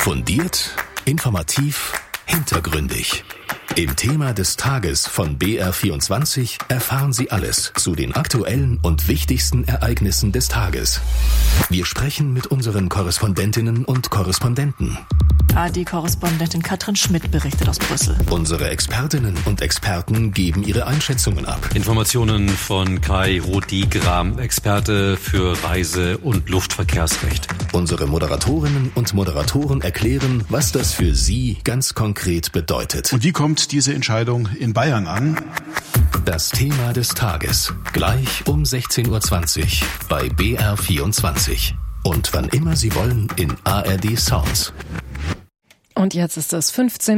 Fundiert, informativ, hintergründig. Im Thema des Tages von BR24 erfahren Sie alles zu den aktuellen und wichtigsten Ereignissen des Tages. Wir sprechen mit unseren Korrespondentinnen und Korrespondenten. ARD-Korrespondentin Katrin Schmidt berichtet aus Brüssel. Unsere Expertinnen und Experten geben ihre Einschätzungen ab. Informationen von Kai Rodigra, Experte für Reise- und Luftverkehrsrecht. Unsere Moderatorinnen und Moderatoren erklären, was das für Sie ganz konkret bedeutet. Und wie kommt diese Entscheidung in Bayern an? Das Thema des Tages, gleich um 16.20 Uhr bei BR24. Und wann immer Sie wollen in ARD Sounds. Und jetzt ist es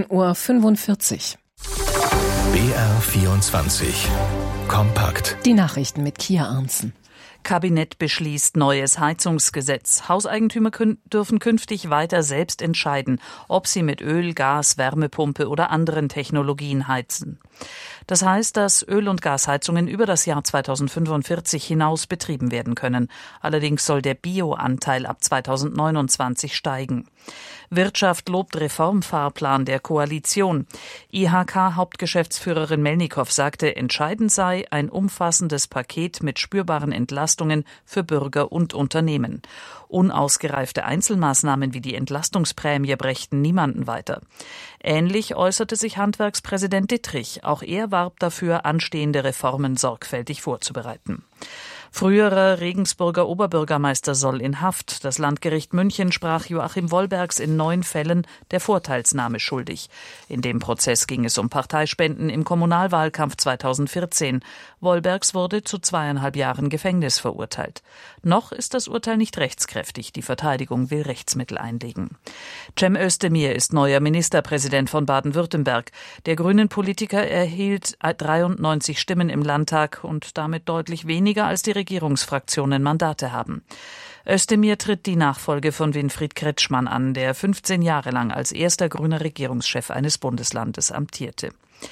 15.45 Uhr. BR24. Kompakt. Die Nachrichten mit Kia Arntzen. Kabinett beschließt neues Heizungsgesetz. Hauseigentümer dürfen künftig weiter selbst entscheiden, ob sie mit Öl, Gas, Wärmepumpe oder anderen Technologien heizen. Das heißt, dass Öl- und Gasheizungen über das Jahr 2045 hinaus betrieben werden können. Allerdings soll der Bio-Anteil ab 2029 steigen. Wirtschaft lobt Reformfahrplan der Koalition. IHK-Hauptgeschäftsführerin Melnikow sagte, entscheidend sei ein umfassendes Paket mit spürbaren Entlastungen für Bürger und Unternehmen. Unausgereifte Einzelmaßnahmen wie die Entlastungsprämie brächten niemanden weiter. Ähnlich äußerte sich Handwerkspräsident Dittrich. Auch er warb dafür, anstehende Reformen sorgfältig vorzubereiten. Früherer Regensburger Oberbürgermeister soll in Haft. Das Landgericht München sprach Joachim Wollbergs in 9 Fällen der Vorteilsnahme schuldig. In dem Prozess ging es um Parteispenden im Kommunalwahlkampf 2014. Wollbergs wurde zu 2,5 Jahren Gefängnis verurteilt. Noch ist das Urteil nicht rechtskräftig. Die Verteidigung will Rechtsmittel einlegen. Cem Özdemir ist neuer Ministerpräsident von Baden-Württemberg. Der Grünen-Politiker erhielt 93 Stimmen im Landtag und damit deutlich weniger als die Regierungsfraktionen Mandate haben. Özdemir tritt die Nachfolge von Winfried Kretschmann an, der 15 Jahre lang als erster grüner Regierungschef eines Bundeslandes amtierte.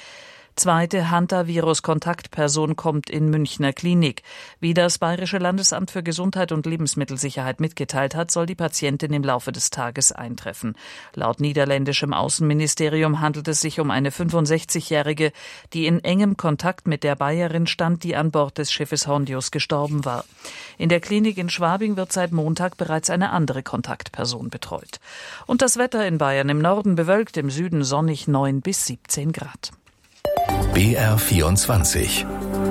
Zweite Hantavirus-Kontaktperson kommt in Münchner Klinik. Wie das Bayerische Landesamt für Gesundheit und Lebensmittelsicherheit mitgeteilt hat, soll die Patientin im Laufe des Tages eintreffen. Laut niederländischem Außenministerium handelt es sich um eine 65-Jährige, die in engem Kontakt mit der Bayerin stand, die an Bord des Schiffes Hondius gestorben war. In der Klinik in Schwabing wird seit Montag bereits eine andere Kontaktperson betreut. Und das Wetter in Bayern: im Norden bewölkt, im Süden sonnig, 9 bis 17 Grad. BR24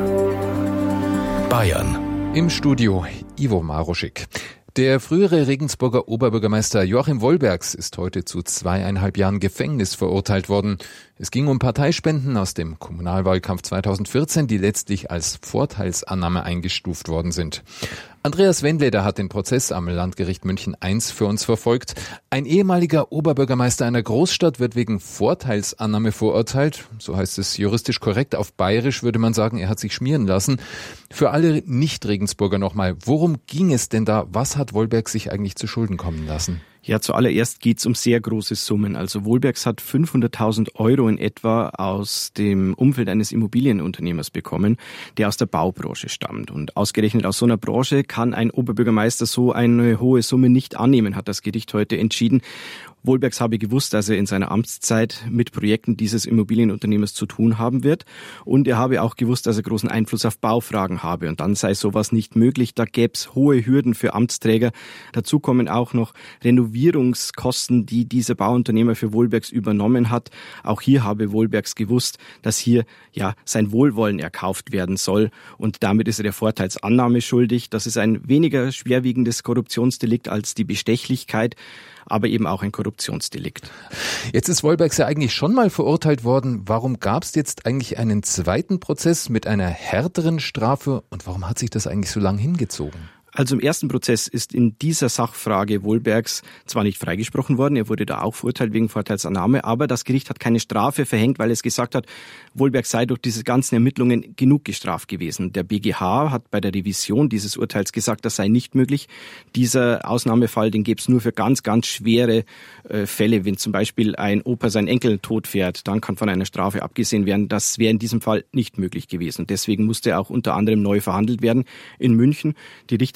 Bayern. Im Studio Ivo Maruschik. Der frühere Regensburger Oberbürgermeister Joachim Wollbergs ist heute zu 2,5 Jahren Gefängnis verurteilt worden. Es ging um Parteispenden aus dem Kommunalwahlkampf 2014, die letztlich als Vorteilsannahme eingestuft worden sind. Andreas Wendleder hat den Prozess am Landgericht München I für uns verfolgt. Ein ehemaliger Oberbürgermeister einer Großstadt wird wegen Vorteilsannahme verurteilt. So heißt es juristisch korrekt. Auf Bayerisch würde man sagen, er hat sich schmieren lassen. Für alle Nicht-Regensburger nochmal, worum ging es denn da? Was hat Wollbergs sich eigentlich zu Schulden kommen lassen? Ja, zuallererst geht's um sehr große Summen. Also Wollbergs hat 500.000 Euro in etwa aus dem Umfeld eines Immobilienunternehmers bekommen, der aus der Baubranche stammt. Und ausgerechnet aus so einer Branche kann ein Oberbürgermeister so eine hohe Summe nicht annehmen, hat das Gericht heute entschieden. Wollbergs habe gewusst, dass er in seiner Amtszeit mit Projekten dieses Immobilienunternehmers zu tun haben wird. Und er habe auch gewusst, dass er großen Einfluss auf Baufragen habe. Und dann sei sowas nicht möglich. Da gäbe es hohe Hürden für Amtsträger. Dazu kommen auch noch Renovierungskosten, die dieser Bauunternehmer für Wollbergs übernommen hat. Auch hier habe Wollbergs gewusst, dass hier ja sein Wohlwollen erkauft werden soll. Und damit ist er der Vorteilsannahme schuldig. Das ist ein weniger schwerwiegendes Korruptionsdelikt als die Bestechlichkeit, aber eben auch ein Korruptionsdelikt. Jetzt ist Wollbergs ja eigentlich schon mal verurteilt worden. Warum gab es jetzt eigentlich einen zweiten Prozess mit einer härteren Strafe und warum hat sich das eigentlich so lang hingezogen? Also im ersten Prozess ist in dieser Sachfrage Wollbergs zwar nicht freigesprochen worden, er wurde da auch verurteilt wegen Vorteilsannahme, aber das Gericht hat keine Strafe verhängt, weil es gesagt hat, Wollbergs sei durch diese ganzen Ermittlungen genug gestraft gewesen. Der BGH hat bei der Revision dieses Urteils gesagt, das sei nicht möglich. Dieser Ausnahmefall, den gäbe es nur für ganz, ganz schwere Fälle. Wenn zum Beispiel ein Opa seinen Enkel totfährt, dann kann von einer Strafe abgesehen werden. Das wäre in diesem Fall nicht möglich gewesen. Deswegen musste auch unter anderem neu verhandelt werden in München. Die Richter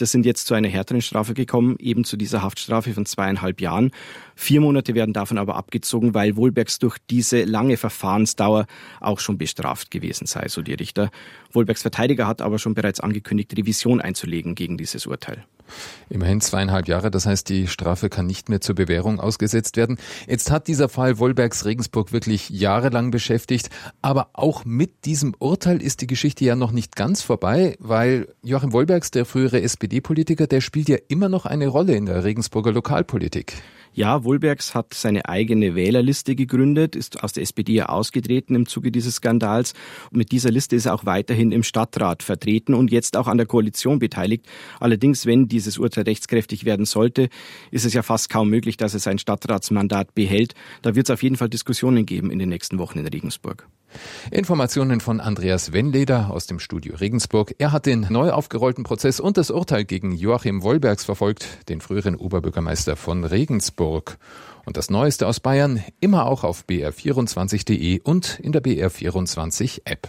Richter sind jetzt zu einer härteren Strafe gekommen, eben zu dieser Haftstrafe von 2,5 Jahren. 4 Monate werden davon aber abgezogen, weil Wohlbergs durch diese lange Verfahrensdauer auch schon bestraft gewesen sei, so die Richter. Wohlbergs Verteidiger hat aber schon bereits angekündigt, Revision einzulegen gegen dieses Urteil. Immerhin 2,5 Jahre, das heißt, die Strafe kann nicht mehr zur Bewährung ausgesetzt werden. Jetzt hat dieser Fall Wohlbergs Regensburg wirklich jahrelang beschäftigt, aber auch mit diesem Urteil ist die Geschichte ja noch nicht ganz vorbei, weil Joachim Wohlbergs, der frühere SPD-Politiker, der spielt ja immer noch eine Rolle in der Regensburger Lokalpolitik. Ja, Wohlbergs hat seine eigene Wählerliste gegründet, ist aus der SPD ausgetreten im Zuge dieses Skandals. Und mit dieser Liste ist er auch weiterhin im Stadtrat vertreten und jetzt auch an der Koalition beteiligt. Allerdings, wenn dieses Urteil rechtskräftig werden sollte, ist es ja fast kaum möglich, dass er sein Stadtratsmandat behält. Da wird es auf jeden Fall Diskussionen geben in den nächsten Wochen in Regensburg. Informationen von Andreas Wennleder aus dem Studio Regensburg. Er hat den neu aufgerollten Prozess und das Urteil gegen Joachim Wohlbergs verfolgt, den früheren Oberbürgermeister von Regensburg. Und das Neueste aus Bayern immer auch auf br24.de und in der BR24-App.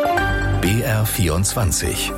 BR24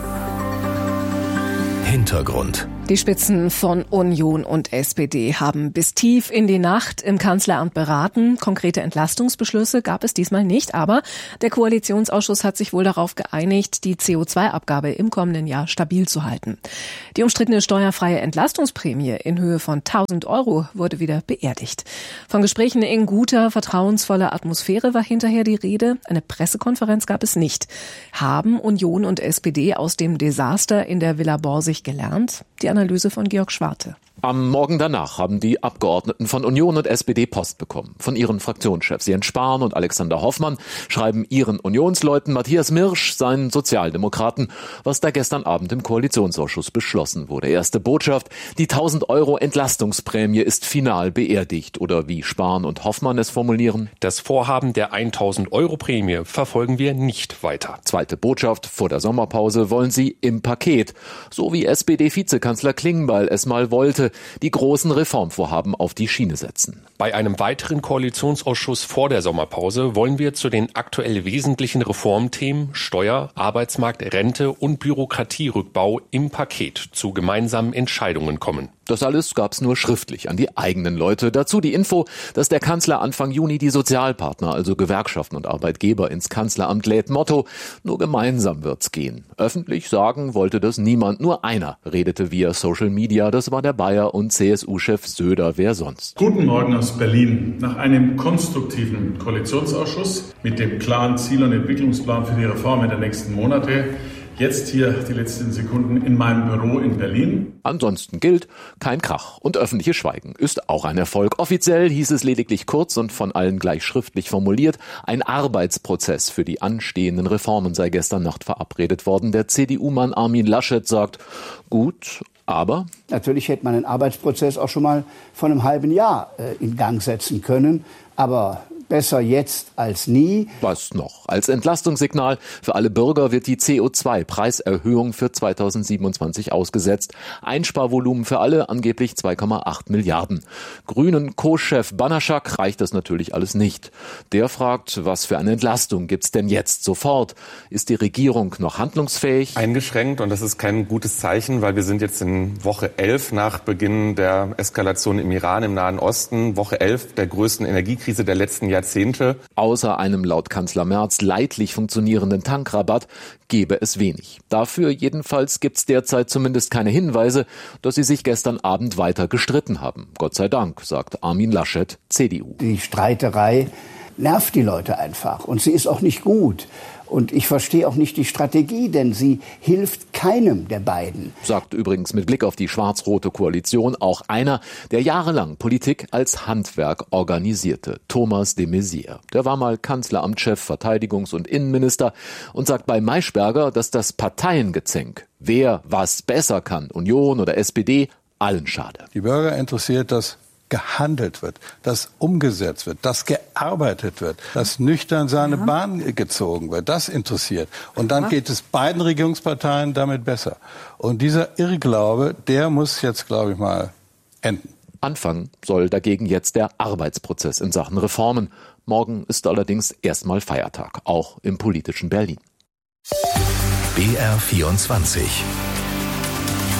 Hintergrund. Die Spitzen von Union und SPD haben bis tief in die Nacht im Kanzleramt beraten. Konkrete Entlastungsbeschlüsse gab es diesmal nicht, aber der Koalitionsausschuss hat sich wohl darauf geeinigt, die CO2-Abgabe im kommenden Jahr stabil zu halten. Die umstrittene steuerfreie Entlastungsprämie in Höhe von 1.000 € wurde wieder beerdigt. Von Gesprächen in guter, vertrauensvoller Atmosphäre war hinterher die Rede. Eine Pressekonferenz gab es nicht. Haben Union und SPD aus dem Desaster in der Villa Borsig gelernt? Die Analyse von Georg Schwarte. Am Morgen danach haben die Abgeordneten von Union und SPD Post bekommen. Von ihren Fraktionschefs Jens Spahn und Alexander Hoffmann schreiben ihren Unionsleuten Matthias Mirsch, seinen Sozialdemokraten, was da gestern Abend im Koalitionsausschuss beschlossen wurde. Erste Botschaft: Die 1.000 € Entlastungsprämie ist final beerdigt. Oder wie Spahn und Hoffmann es formulieren: Das Vorhaben der 1.000 € Prämie verfolgen wir nicht weiter. Zweite Botschaft: Vor der Sommerpause wollen sie im Paket, so wie SPD-Vizekanzler Klingbeil es mal wollte, die großen Reformvorhaben auf die Schiene setzen. Bei einem weiteren Koalitionsausschuss vor der Sommerpause wollen wir zu den aktuell wesentlichen Reformthemen Steuer, Arbeitsmarkt, Rente und Bürokratierückbau im Paket zu gemeinsamen Entscheidungen kommen. Das alles gab's nur schriftlich an die eigenen Leute. Dazu die Info, dass der Kanzler Anfang Juni die Sozialpartner, also Gewerkschaften und Arbeitgeber, ins Kanzleramt lädt. Motto: Nur gemeinsam wird's gehen. Öffentlich sagen wollte das niemand. Nur einer redete via Social Media. Das war der Bayer- und CSU-Chef Söder. Wer sonst? Guten Morgen aus Berlin. Nach einem konstruktiven Koalitionsausschuss mit dem klaren Ziel- und Entwicklungsplan für die Reformen der nächsten Monate jetzt hier die letzten Sekunden in meinem Büro in Berlin. Ansonsten gilt kein Krach. Und öffentliches Schweigen ist auch ein Erfolg. Offiziell hieß es lediglich kurz und von allen gleich schriftlich formuliert: Ein Arbeitsprozess für die anstehenden Reformen sei gestern Nacht verabredet worden. Der CDU-Mann Armin Laschet sagt: Gut, aber natürlich hätte man einen Arbeitsprozess auch schon mal vor einem halben Jahr in Gang setzen können. Aber besser jetzt als nie. Was noch? Als Entlastungssignal für alle Bürger wird die CO2-Preiserhöhung für 2027 ausgesetzt. Einsparvolumen für alle angeblich 2,8 Milliarden. Grünen Co-Chef Banaschak reicht das natürlich alles nicht. Der fragt, was für eine Entlastung gibt's denn jetzt sofort? Ist die Regierung noch handlungsfähig? Eingeschränkt, und das ist kein gutes Zeichen, weil wir sind jetzt in Woche 11 nach Beginn der Eskalation im Iran, im Nahen Osten. Woche 11 der größten Energiekrise der letzten Jahrzehnte. Außer einem laut Kanzler Merz leidlich funktionierenden Tankrabatt gäbe es wenig. Dafür jedenfalls gibt's derzeit zumindest keine Hinweise, dass sie sich gestern Abend weiter gestritten haben. Gott sei Dank, sagt Armin Laschet, CDU. Die Streiterei nervt die Leute einfach und sie ist auch nicht gut. Und ich verstehe auch nicht die Strategie, denn sie hilft keinem der beiden. Sagt übrigens mit Blick auf die schwarz-rote Koalition auch einer, der jahrelang Politik als Handwerk organisierte, Thomas de Maizière. Der war mal Kanzleramtschef, Verteidigungs- und Innenminister und sagt bei Maischberger, dass das Parteiengezänk, wer was besser kann, Union oder SPD, allen schade. Die Bürger interessiert das gehandelt wird, dass umgesetzt wird, dass gearbeitet wird, dass nüchtern seine Bahn gezogen wird. Das interessiert. Und dann geht es beiden Regierungsparteien damit besser. Und dieser Irrglaube, der muss jetzt, glaube ich mal, enden. Anfangen soll dagegen jetzt der Arbeitsprozess in Sachen Reformen. Morgen ist allerdings erstmal Feiertag, auch im politischen Berlin. BR24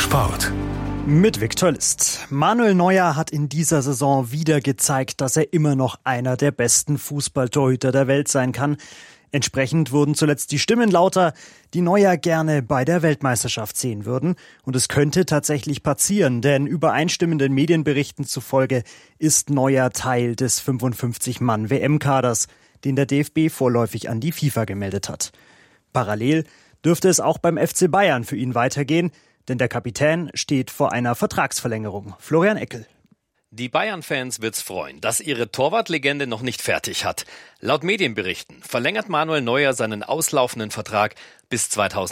Sport. Mit Viktor List. Manuel Neuer hat in dieser Saison wieder gezeigt, dass er immer noch einer der besten Fußballtorhüter der Welt sein kann. Entsprechend wurden zuletzt die Stimmen lauter, die Neuer gerne bei der Weltmeisterschaft sehen würden. Und es könnte tatsächlich passieren, denn übereinstimmenden Medienberichten zufolge ist Neuer Teil des 55-Mann-WM-Kaders, den der DFB vorläufig an die FIFA gemeldet hat. Parallel dürfte es auch beim FC Bayern für ihn weitergehen, denn der Kapitän steht vor einer Vertragsverlängerung. Florian Eckel. Die Bayern-Fans wird's freuen, dass ihre Torwartlegende noch nicht fertig hat. Laut Medienberichten verlängert Manuel Neuer seinen auslaufenden Vertrag bis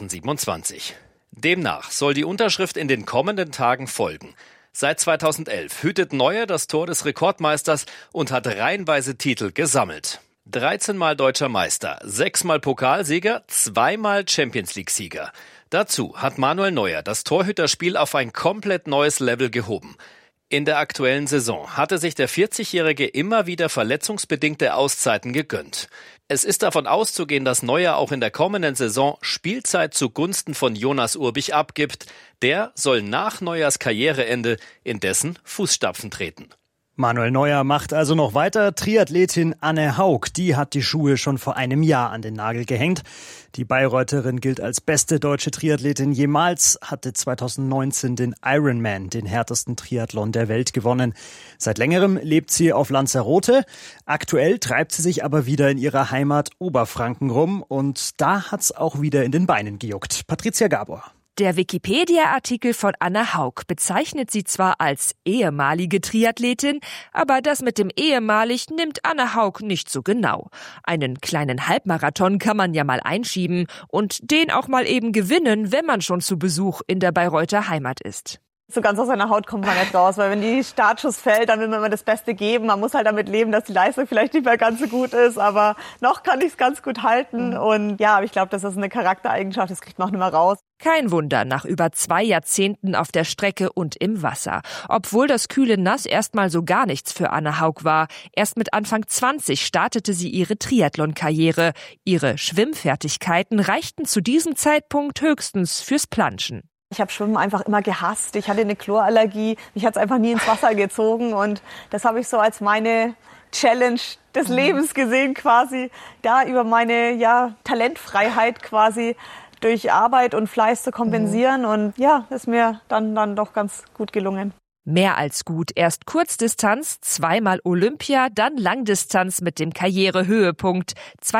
2027. Demnach soll die Unterschrift in den kommenden Tagen folgen. Seit 2011 hütet Neuer das Tor des Rekordmeisters und hat reihenweise Titel gesammelt. 13-mal Deutscher Meister, 6-mal Pokalsieger, 2-mal Champions-League-Sieger. Dazu hat Manuel Neuer das Torhüterspiel auf ein komplett neues Level gehoben. In der aktuellen Saison hatte sich der 40-Jährige immer wieder verletzungsbedingte Auszeiten gegönnt. Es ist davon auszugehen, dass Neuer auch in der kommenden Saison Spielzeit zugunsten von Jonas Urbich abgibt. Der soll nach Neuers Karriereende in dessen Fußstapfen treten. Manuel Neuer macht also noch weiter. Triathletin Anne Haug, die hat die Schuhe schon vor einem Jahr an den Nagel gehängt. Die Bayreutherin gilt als beste deutsche Triathletin jemals, hatte 2019 den Ironman, den härtesten Triathlon der Welt, gewonnen. Seit längerem lebt sie auf Lanzarote. Aktuell treibt sie sich aber wieder in ihrer Heimat Oberfranken rum und da hat's auch wieder in den Beinen gejuckt. Patricia Gabor. Der Wikipedia-Artikel von Anne Haug bezeichnet sie zwar als ehemalige Triathletin, aber das mit dem ehemalig nimmt Anne Haug nicht so genau. Einen kleinen Halbmarathon kann man ja mal einschieben und den auch mal eben gewinnen, wenn man schon zu Besuch in der Bayreuther Heimat ist. So ganz aus seiner Haut kommt man nicht raus, weil wenn die Startschuss fällt, dann will man immer das Beste geben. Man muss halt damit leben, dass die Leistung vielleicht nicht mehr ganz so gut ist, aber noch kann ich es ganz gut halten. Und ja, aber ich glaube, das ist eine Charaktereigenschaft, das kriegt man auch nicht mehr raus. Kein Wunder, nach über 2 Jahrzehnten auf der Strecke und im Wasser. Obwohl das kühle Nass erstmal so gar nichts für Anne Haug war. Erst mit Anfang 20 startete sie ihre Triathlon-Karriere. Ihre Schwimmfertigkeiten reichten zu diesem Zeitpunkt höchstens fürs Planschen. Ich habe Schwimmen einfach immer gehasst. Ich hatte eine Chlorallergie. Mich hat es einfach nie ins Wasser gezogen. Und das habe ich so als meine Challenge des Lebens gesehen quasi. Da über meine Talentfreiheit quasi durch Arbeit und Fleiß zu kompensieren. Und ja, ist mir dann doch ganz gut gelungen. Mehr als gut. Erst Kurzdistanz, 2-mal Olympia, dann Langdistanz mit dem Karrierehöhepunkt.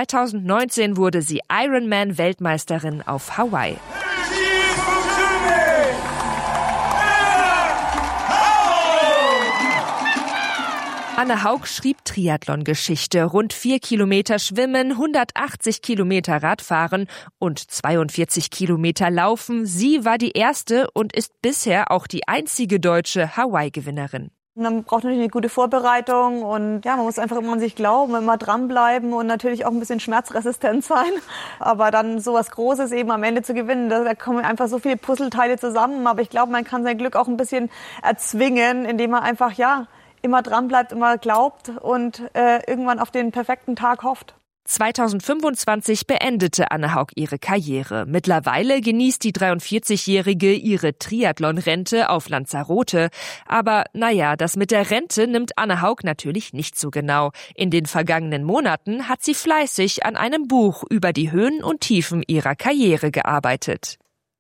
2019 wurde sie Ironman-Weltmeisterin auf Hawaii. Anne Haug schrieb Triathlon-Geschichte. Rund 4 Kilometer Schwimmen, 180 Kilometer Radfahren und 42 Kilometer Laufen. Sie war die erste und ist bisher auch die einzige deutsche Hawaii-Gewinnerin. Man braucht natürlich eine gute Vorbereitung und ja, man muss einfach immer an sich glauben, immer dranbleiben und natürlich auch ein bisschen schmerzresistent sein. Aber dann sowas Großes eben am Ende zu gewinnen, da kommen einfach so viele Puzzleteile zusammen. Aber ich glaube, man kann sein Glück auch ein bisschen erzwingen, indem man einfach, immer dran bleibt, immer glaubt und irgendwann auf den perfekten Tag hofft. 2025 beendete Anne Haug ihre Karriere. Mittlerweile genießt die 43-Jährige ihre Triathlon-Rente auf Lanzarote. Aber das mit der Rente nimmt Anne Haug natürlich nicht so genau. In den vergangenen Monaten hat sie fleißig an einem Buch über die Höhen und Tiefen ihrer Karriere gearbeitet.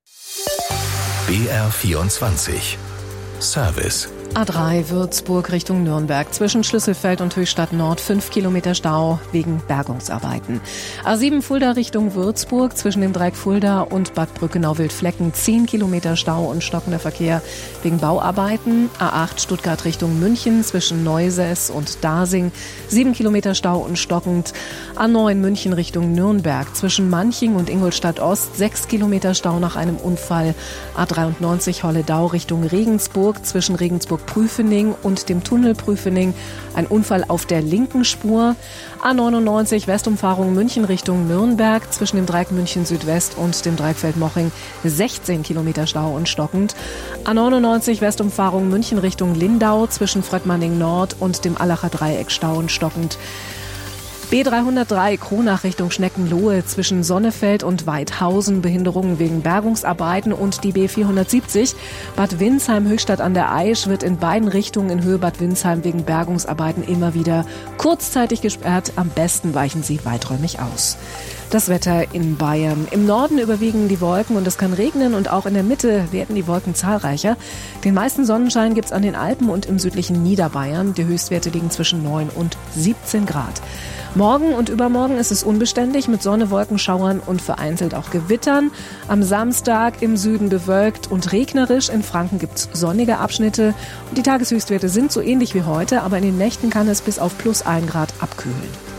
BR24 Service. A3 Würzburg Richtung Nürnberg. Zwischen Schlüsselfeld und Höchstadt Nord 5 Kilometer Stau wegen Bergungsarbeiten. A7 Fulda Richtung Würzburg. Zwischen dem Dreieck Fulda und Bad Brückenau-Wildflecken 10 Kilometer Stau und stockender Verkehr wegen Bauarbeiten. A8 Stuttgart Richtung München. Zwischen Neusäß und Dasing 7 Kilometer Stau und stockend. A9 München Richtung Nürnberg. Zwischen Manching und Ingolstadt Ost 6 Kilometer Stau nach einem Unfall. A93 Holledau Richtung Regensburg. Zwischen Regensburg-Prüfening und dem Tunnel Prüfening ein Unfall auf der linken Spur. A99 Westumfahrung München Richtung Nürnberg. Zwischen dem Dreieck München Südwest und dem Dreieck Feldmoching 16 Kilometer Stau und stockend. A99 Westumfahrung München Richtung Lindau. Zwischen Fröttmanning Nord und dem Allacher Dreieck Stau und stockend. B303 Kronach Richtung Schneckenlohe zwischen Sonnefeld und Weidhausen, Behinderungen wegen Bergungsarbeiten, und die B470 Bad Windsheim-Höchstadt an der Aisch wird in beiden Richtungen in Höhe Bad Windsheim wegen Bergungsarbeiten immer wieder kurzzeitig gesperrt. Am besten weichen Sie weiträumig aus. Das Wetter in Bayern. Im Norden überwiegen die Wolken und es kann regnen, und auch in der Mitte werden die Wolken zahlreicher. Den meisten Sonnenschein gibt's an den Alpen und im südlichen Niederbayern. Die Höchstwerte liegen zwischen 9 und 17 Grad. Morgen und übermorgen ist es unbeständig mit Sonne, Wolkenschauern und vereinzelt auch Gewittern. Am Samstag im Süden bewölkt und regnerisch. In Franken gibt's sonnige Abschnitte. Und die Tageshöchstwerte sind so ähnlich wie heute, aber in den Nächten kann es bis auf +1 Grad abkühlen.